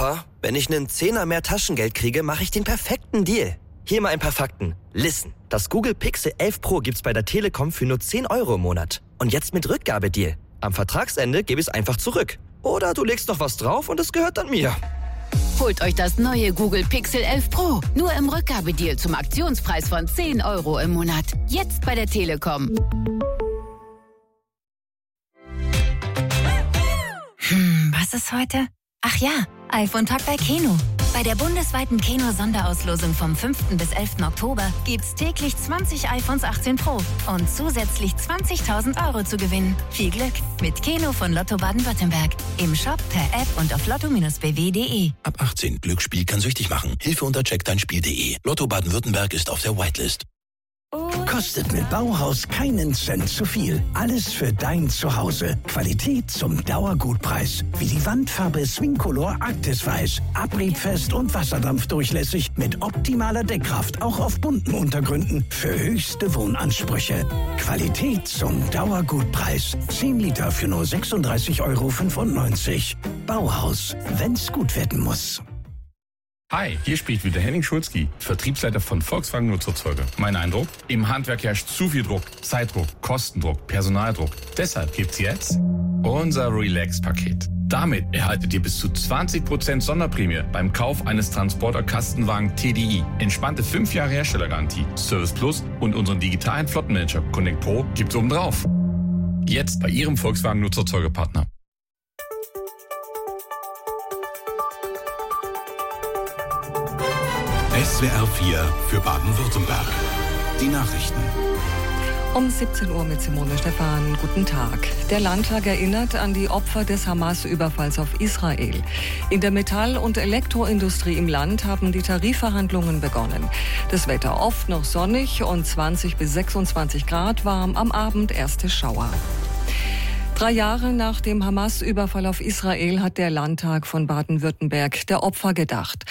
Papa, wenn ich einen Zehner mehr Taschengeld kriege, mache ich den perfekten Deal. Hier mal ein paar Fakten. Listen, das Google Pixel 11 Pro gibt's bei der Telekom für nur 10 € im Monat. Und jetzt mit Rückgabedeal. Am Vertragsende gebe ich es einfach zurück. Oder du legst noch was drauf und es gehört dann mir. Holt euch das neue Google Pixel 11 Pro. Nur im Rückgabedeal zum Aktionspreis von 10 € im Monat. Jetzt bei der Telekom. Was ist heute? Ach ja, iPhone-Tag bei Keno. Bei der bundesweiten Keno-Sonderauslosung vom 5. bis 11. Oktober gibt's täglich 20 iPhones 18 Pro und zusätzlich 20.000 € zu gewinnen. Viel Glück mit Keno von Lotto Baden-Württemberg. Im Shop, per App und auf lotto-bw.de. Ab 18. Glücksspiel kann süchtig machen. Hilfe unter checkdeinspiel.de. Lotto Baden-Württemberg ist auf der Whitelist. Kostet mit Bauhaus keinen Cent zu viel. Alles für dein Zuhause. Qualität zum Dauergutpreis. Wie die Wandfarbe Swingcolor Arktis Weiß. Abriebfest und wasserdampfdurchlässig mit optimaler Deckkraft. Auch auf bunten Untergründen für höchste Wohnansprüche. Qualität zum Dauergutpreis. 10 Liter für nur 36,95 €. Bauhaus. Wenn's gut werden muss. Hi, hier spricht wieder Henning Schulzki, Vertriebsleiter von Volkswagen Nutzerzeuge. Mein Eindruck? Im Handwerk herrscht zu viel Druck, Zeitdruck, Kostendruck, Personaldruck. Deshalb gibt's jetzt unser Relax-Paket. Damit erhaltet ihr bis zu 20% Sonderprämie beim Kauf eines Transporter-Kastenwagen TDI. Entspannte 5 Jahre Herstellergarantie, Service Plus und unseren digitalen Flottenmanager Connect Pro gibt's obendrauf. Jetzt bei Ihrem Volkswagen Nutzerzeugepartner. SWR 4 für Baden-Württemberg. Die Nachrichten. Um 17 Uhr mit Simone Stephan. Guten Tag. Der Landtag erinnert an die Opfer des Hamas-Überfalls auf Israel. In der Metall- und Elektroindustrie im Land haben die Tarifverhandlungen begonnen. Das Wetter oft noch sonnig und 20 bis 26 Grad warm. Am Abend erste Schauer. 3 Jahre nach dem Hamas-Überfall auf Israel hat der Landtag von Baden-Württemberg der Opfer gedacht.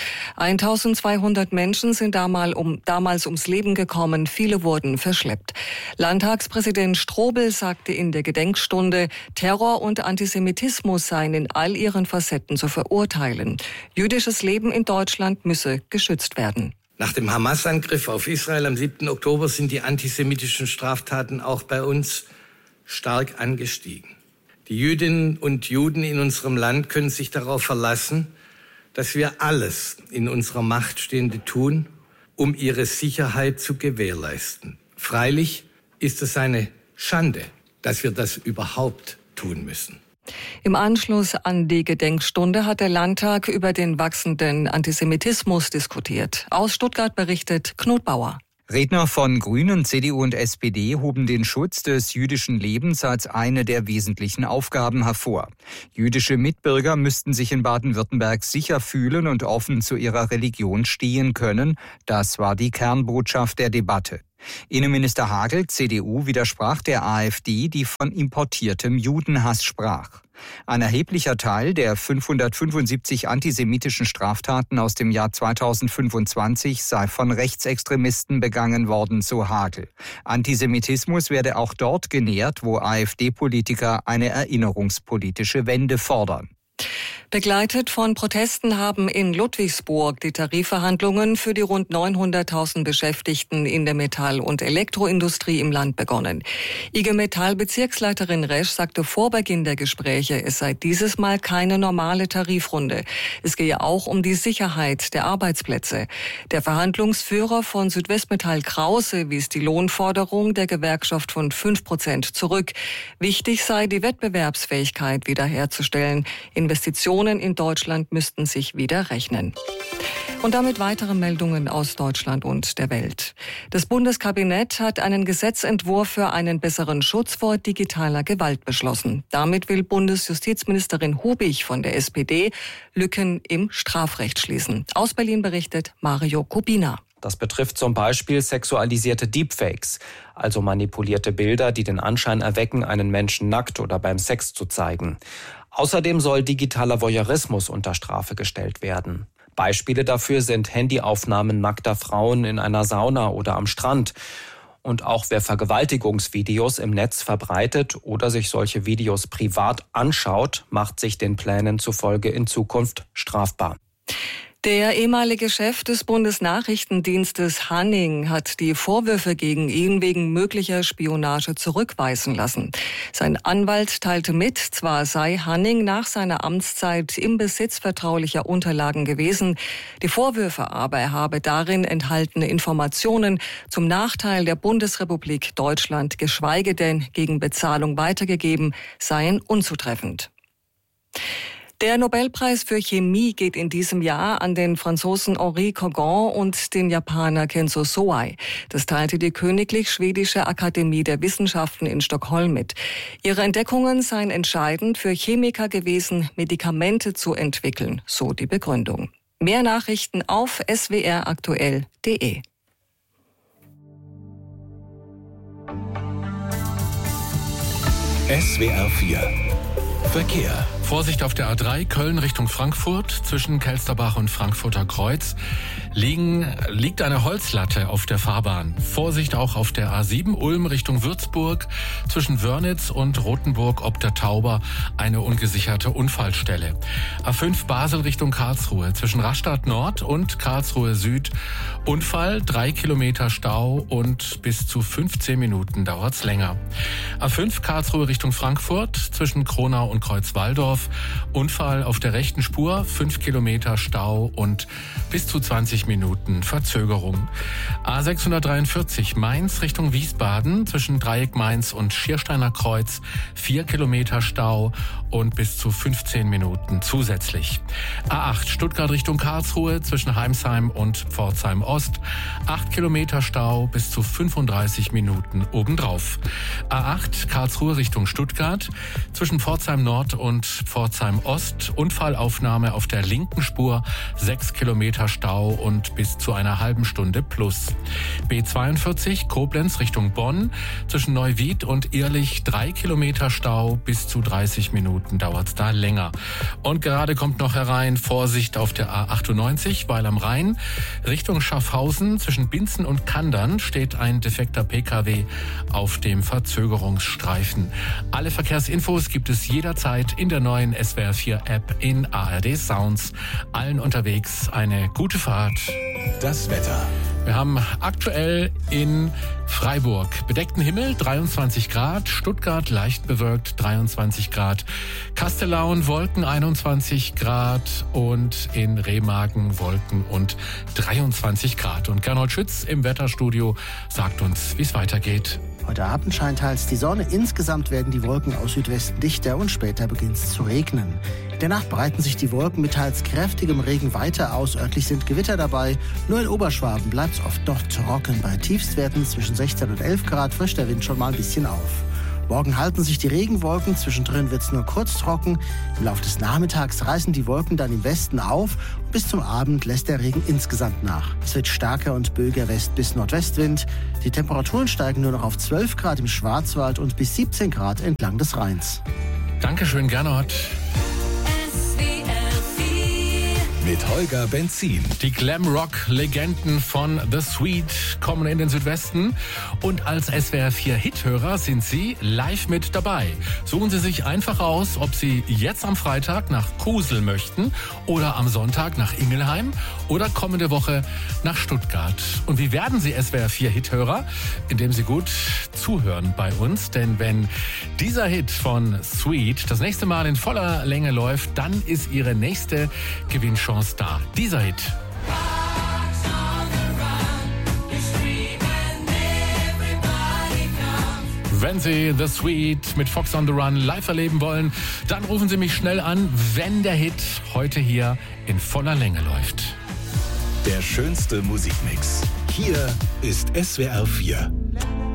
1200 Menschen sind damals ums Leben gekommen, viele wurden verschleppt. Landtagspräsident Strobel sagte in der Gedenkstunde, Terror und Antisemitismus seien in all ihren Facetten zu verurteilen. Jüdisches Leben in Deutschland müsse geschützt werden. Nach dem Hamas-Angriff auf Israel am 7. Oktober sind die antisemitischen Straftaten auch bei uns stark angestiegen. Die Jüdinnen und Juden in unserem Land können sich darauf verlassen, dass wir alles in unserer Macht Stehende tun, um ihre Sicherheit zu gewährleisten. Freilich ist es eine Schande, dass wir das überhaupt tun müssen. Im Anschluss an die Gedenkstunde hat der Landtag über den wachsenden Antisemitismus diskutiert. Aus Stuttgart berichtet Knut Bauer. Redner von Grünen, CDU und SPD hoben den Schutz des jüdischen Lebens als eine der wesentlichen Aufgaben hervor. Jüdische Mitbürger müssten sich in Baden-Württemberg sicher fühlen und offen zu ihrer Religion stehen können. Das war die Kernbotschaft der Debatte. Innenminister Hagel, CDU, widersprach der AfD, die von importiertem Judenhass sprach. Ein erheblicher Teil der 575 antisemitischen Straftaten aus dem Jahr 2025 sei von Rechtsextremisten begangen worden, so Hagel. Antisemitismus werde auch dort genährt, wo AfD-Politiker eine erinnerungspolitische Wende fordern. Begleitet von Protesten haben in Ludwigsburg die Tarifverhandlungen für die rund 900.000 Beschäftigten in der Metall- und Elektroindustrie im Land begonnen. IG Metall-Bezirksleiterin Resch sagte vor Beginn der Gespräche, es sei dieses Mal keine normale Tarifrunde. Es gehe auch um die Sicherheit der Arbeitsplätze. Der Verhandlungsführer von Südwestmetall Krause wies die Lohnforderung der Gewerkschaft von 5% zurück. Wichtig sei, die Wettbewerbsfähigkeit wiederherzustellen. Investitionen in Deutschland müssten sich wieder rechnen. Und damit weitere Meldungen aus Deutschland und der Welt. Das Bundeskabinett hat einen Gesetzentwurf für einen besseren Schutz vor digitaler Gewalt beschlossen. Damit will Bundesjustizministerin Hubig von der SPD Lücken im Strafrecht schließen. Aus Berlin berichtet Mario Kubina. Das betrifft zum Beispiel sexualisierte Deepfakes, also manipulierte Bilder, die den Anschein erwecken, einen Menschen nackt oder beim Sex zu zeigen. Außerdem soll digitaler Voyeurismus unter Strafe gestellt werden. Beispiele dafür sind Handyaufnahmen nackter Frauen in einer Sauna oder am Strand. Und auch wer Vergewaltigungsvideos im Netz verbreitet oder sich solche Videos privat anschaut, macht sich den Plänen zufolge in Zukunft strafbar. Der ehemalige Chef des Bundesnachrichtendienstes Hanning hat die Vorwürfe gegen ihn wegen möglicher Spionage zurückweisen lassen. Sein Anwalt teilte mit, zwar sei Hanning nach seiner Amtszeit im Besitz vertraulicher Unterlagen gewesen, die Vorwürfe aber, er habe darin enthaltene Informationen zum Nachteil der Bundesrepublik Deutschland, geschweige denn gegen Bezahlung weitergegeben, seien unzutreffend. Der Nobelpreis für Chemie geht in diesem Jahr an den Franzosen Henri Kogan und den Japaner Kenzo Soai. Das teilte die Königlich Schwedische Akademie der Wissenschaften in Stockholm mit. Ihre Entdeckungen seien entscheidend für Chemiker gewesen, Medikamente zu entwickeln, so die Begründung. Mehr Nachrichten auf swraktuell.de. SWR 4 Verkehr. Vorsicht auf der A3 Köln Richtung Frankfurt. Zwischen Kelsterbach und Frankfurter Kreuz liegt eine Holzlatte auf der Fahrbahn. Vorsicht auch auf der A7 Ulm Richtung Würzburg. Zwischen Wörnitz und Rothenburg ob der Tauber eine ungesicherte Unfallstelle. A5 Basel Richtung Karlsruhe. Zwischen Rastatt Nord und Karlsruhe Süd Unfall, 3 Kilometer Stau und bis zu 15 Minuten dauert's länger. A5 Karlsruhe Richtung Frankfurt. Zwischen Kronau und Kreuzwaldorf Unfall auf der rechten Spur, 5 Kilometer Stau und bis zu 20 Minuten Verzögerung. A643 Mainz Richtung Wiesbaden zwischen Dreieck Mainz und Schiersteiner Kreuz 4 Kilometer Stau und bis zu 15 Minuten zusätzlich. A8 Stuttgart Richtung Karlsruhe zwischen Heimsheim und Pforzheim Ost 8 Kilometer Stau bis zu 35 Minuten obendrauf. A8 Karlsruhe Richtung Stuttgart zwischen Pforzheim Nord und Pforzheim Ost Unfallaufnahme auf der linken Spur 6 Kilometer Stau und bis zu einer halben Stunde plus. B42 Koblenz Richtung Bonn zwischen Neuwied und Irlich 3 Kilometer Stau, bis zu 30 Minuten dauert's da länger. Und gerade kommt noch herein Vorsicht auf der A98 Weil am Rhein Richtung Schaffhausen zwischen Binzen und Kandern steht ein defekter PKW auf dem Verzögerungsstreifen. Alle Verkehrsinfos gibt es jederzeit in der neuen SWR 4 App in ARD Sounds. Allen unterwegs eine gute Fahrt. Das Wetter. Wir haben aktuell in Freiburg bedeckten Himmel, 23 Grad, Stuttgart leicht bewölkt, 23 Grad, Kastellaun Wolken, 21 Grad und in Remagen Wolken und 23 Grad. Und Gernot Schütz im Wetterstudio sagt uns, wie es weitergeht. Heute Abend scheint teils die Sonne. Insgesamt werden die Wolken aus Südwesten dichter und später beginnt es zu regnen. In der Nacht breiten sich die Wolken mit teils kräftigem Regen weiter aus. Örtlich sind Gewitter dabei. Nur in Oberschwaben bleibt es oft noch trocken. Bei Tiefstwerten zwischen 16 und 11 Grad frischt der Wind schon mal ein bisschen auf. Morgen halten sich die Regenwolken, zwischendrin wird es nur kurz trocken. Im Laufe des Nachmittags reißen die Wolken dann im Westen auf und bis zum Abend lässt der Regen insgesamt nach. Es wird starker und böiger West- bis Nordwestwind. Die Temperaturen steigen nur noch auf 12 Grad im Schwarzwald und bis 17 Grad entlang des Rheins. Dankeschön, Gernot. Mit Holger Benzin. Die Glam-Rock-Legenden von The Sweet kommen in den Südwesten. Und als SWR 4 Hithörer sind Sie live mit dabei. Suchen Sie sich einfach aus, ob Sie jetzt am Freitag nach Kusel möchten oder am Sonntag nach Ingelheim oder kommende Woche nach Stuttgart. Und wie werden Sie SWR 4 Hithörer? Indem Sie gut zuhören bei uns. Denn wenn dieser Hit von Sweet das nächste Mal in voller Länge läuft, dann ist Ihre nächste Gewinnchance da. Dieser Hit. Wenn Sie The Sweet mit Fox on the Run live erleben wollen, dann rufen Sie mich schnell an, wenn der Hit heute hier in voller Länge läuft. Der schönste Musikmix. Hier ist SWR 4.